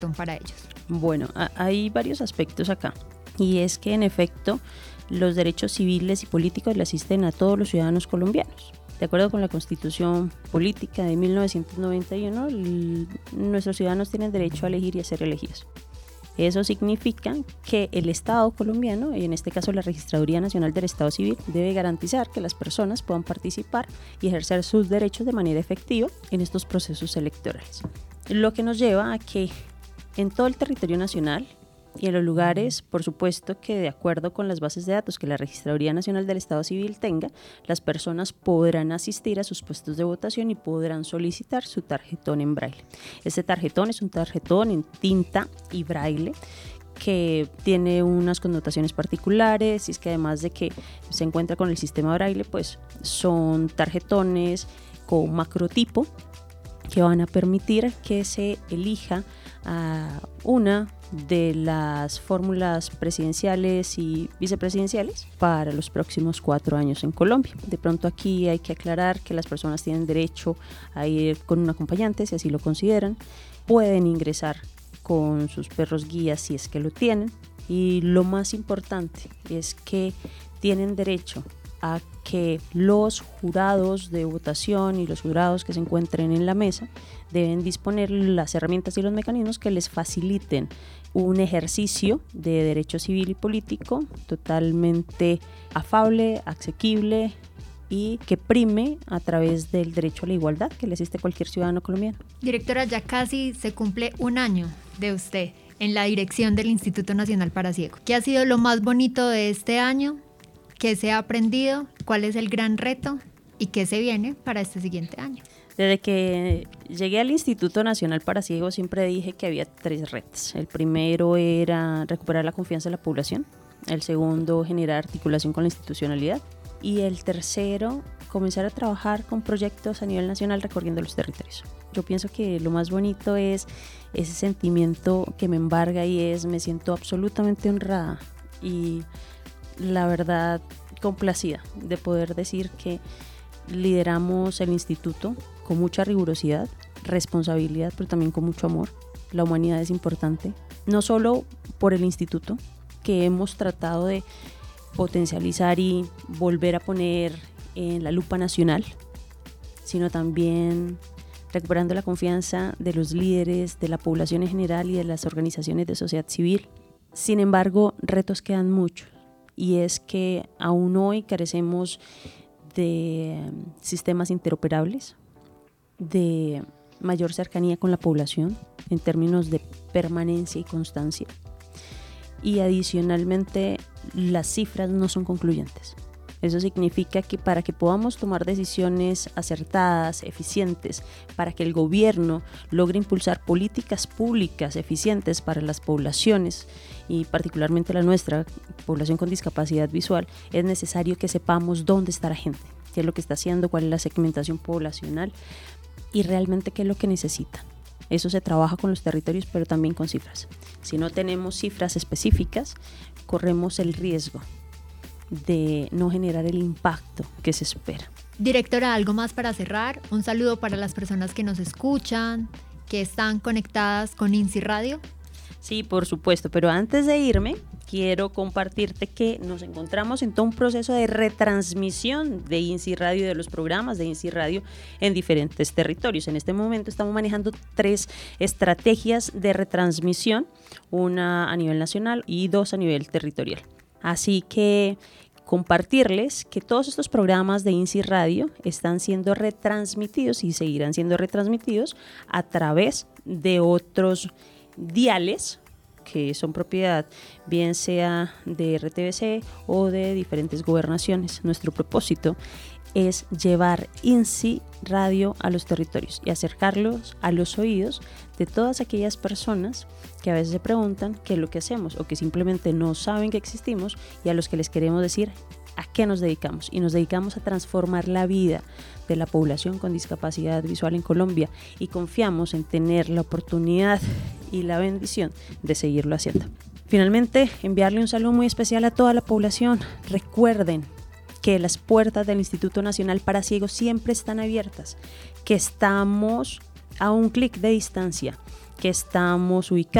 para ellos? Bueno, hay varios aspectos acá, y es que en efecto los derechos civiles y políticos le asisten a todos los ciudadanos colombianos. De acuerdo con la Constitución Política de 1991, nuestros ciudadanos tienen derecho a elegir y a ser elegidos. Eso significa que el Estado colombiano, y en este caso la Registraduría Nacional del Estado Civil, debe garantizar que las personas puedan participar y ejercer sus derechos de manera efectiva en estos procesos electorales. Lo que nos lleva a que en todo el territorio nacional y en los lugares, por supuesto que de acuerdo con las bases de datos que la Registraduría Nacional del Estado Civil tenga, las personas podrán asistir a sus puestos de votación y podrán solicitar su tarjetón en braille. Este tarjetón es un tarjetón en tinta y braille que tiene unas connotaciones particulares, y es que además de que se encuentra con el sistema braille, pues son tarjetones con macrotipo que van a permitir que se elija a una de las fórmulas presidenciales y vicepresidenciales para los próximos 4 años en Colombia. De pronto aquí hay que aclarar que las personas tienen derecho a ir con un acompañante si así lo consideran, pueden ingresar con sus perros guías si es que lo tienen, y lo más importante es que tienen derecho a que los jurados de votación y los jurados que se encuentren en la mesa deben disponer las herramientas y los mecanismos que les faciliten un ejercicio de derecho civil y político totalmente afable, asequible y que prime a través del derecho a la igualdad que le asiste a cualquier ciudadano colombiano. Directora, ya casi se cumple un año de usted en la dirección del Instituto Nacional para Ciegos. ¿Qué ha sido lo más bonito de este año? ¿Qué se ha aprendido? ¿Cuál es el gran reto? ¿Y qué se viene para este siguiente año? Desde que llegué al Instituto Nacional para Ciegos siempre dije que había 3 retos. El primero era recuperar la confianza de la población. El segundo, generar articulación con la institucionalidad. Y el tercero, comenzar a trabajar con proyectos a nivel nacional recorriendo los territorios. Yo pienso que lo más bonito es ese sentimiento que me embarga y me siento absolutamente honrada y la verdad complacida de poder decir que lideramos el instituto con mucha rigurosidad, responsabilidad, pero también con mucho amor. La humanidad es importante, no solo por el instituto, que hemos tratado de potencializar y volver a poner en la lupa nacional, sino también recuperando la confianza de los líderes, de la población en general y de las organizaciones de sociedad civil. Sin embargo, retos quedan muchos, y es que aún hoy carecemos de sistemas interoperables, de mayor cercanía con la población en términos de permanencia y constancia, y adicionalmente las cifras no son concluyentes. Eso significa que para que podamos tomar decisiones acertadas, eficientes, para que el gobierno logre impulsar políticas públicas eficientes para las poblaciones y particularmente la nuestra, población con discapacidad visual, es necesario que sepamos dónde está la gente, qué es lo que está haciendo, cuál es la segmentación poblacional y realmente qué es lo que necesitan. Eso se trabaja con los territorios, pero también con cifras. Si no tenemos cifras específicas, corremos el riesgo de no generar el impacto que se espera. Directora, ¿algo más para cerrar? Un saludo para las personas que nos escuchan, que están conectadas con INSI Radio. Sí, por supuesto, pero antes de irme, quiero compartirte que nos encontramos en todo un proceso de retransmisión de INSI Radio y de los programas de INSI Radio en diferentes territorios. En este momento estamos manejando 3 estrategias de retransmisión, una a nivel nacional y 2 a nivel territorial. Así que compartirles que todos estos programas de INSI Radio están siendo retransmitidos y seguirán siendo retransmitidos a través de otros diales que son propiedad bien sea de RTBC o de diferentes gobernaciones. Nuestro propósito es llevar INSI Radio a los territorios y acercarlos a los oídos de todas aquellas personas que a veces se preguntan qué es lo que hacemos o que simplemente no saben que existimos, y a los que les queremos decir a qué nos dedicamos. Y nos dedicamos a transformar la vida de la población con discapacidad visual en Colombia, y confiamos en tener la oportunidad y la bendición de seguirlo haciendo. Finalmente, enviarle un saludo muy especial a toda la población. Recuerden que las puertas del Instituto Nacional para Ciegos siempre están abiertas, que estamos a un clic de distancia, que estamos ubicados